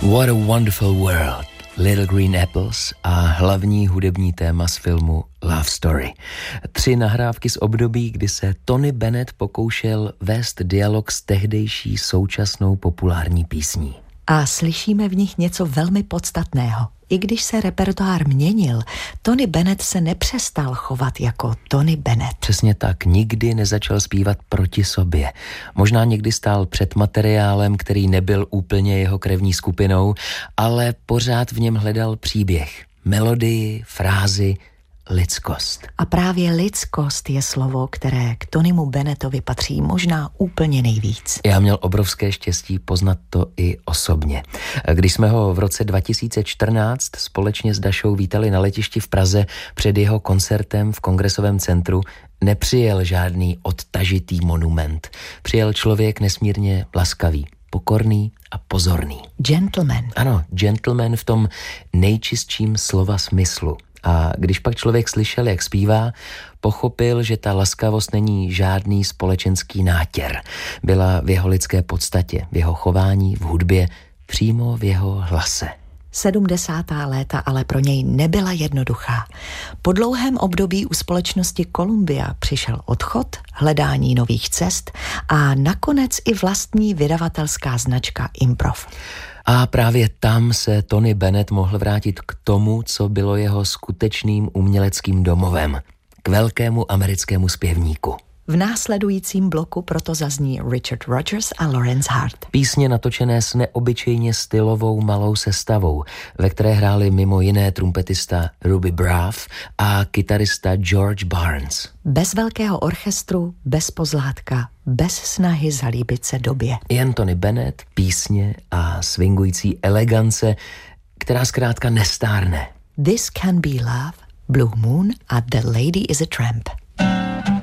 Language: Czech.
What a Wonderful World, Little Green Apples a hlavní hudební téma z filmu Love Story. 3 nahrávky z období, kdy se Tony Bennett pokoušel vést dialog s tehdejší současnou populární písní. A slyšíme v nich něco velmi podstatného. I když se repertoár měnil, Tony Bennett se nepřestal chovat jako Tony Bennett. Přesně tak, nikdy nezačal zpívat proti sobě. Možná někdy stál před materiálem, který nebyl úplně jeho krevní skupinou, ale pořád v něm hledal příběh, melodii, frázi, lidskost. A právě lidskost je slovo, které k Tonymu Bennettovi patří možná úplně nejvíc. Já měl obrovské štěstí poznat to i osobně. Když jsme ho v roce 2014 společně s Dašou vítali na letišti v Praze před jeho koncertem v Kongresovém centru, nepřijel žádný odtažitý monument. Přijel člověk nesmírně laskavý, pokorný a pozorný. Gentleman. Ano, gentleman v tom nejčistším slova smyslu. A když pak člověk slyšel, jak zpívá, pochopil, že ta laskavost není žádný společenský nátěr. Byla v jeho lidské podstatě, v jeho chování, v hudbě, přímo v jeho hlase. 70. léta ale pro něj nebyla jednoduchá. Po dlouhém období u společnosti Columbia přišel odchod, hledání nových cest a nakonec i vlastní vydavatelská značka Improv. A právě tam se Tony Bennett mohl vrátit k tomu, co bylo jeho skutečným uměleckým domovem, k velkému americkému zpěvníku. V následujícím bloku proto zazní Richard Rodgers a Lawrence Hart. Písně natočené s neobyčejně stylovou malou sestavou, ve které hráli mimo jiné trumpetista Ruby Braff a kytarista George Barnes. Bez velkého orchestru, bez pozlátka, bez snahy zalíbit se době. Jen Tony Bennett, písně a swingující elegance, která zkrátka nestárne. This Can Be Love, Blue Moon a The Lady is a Tramp.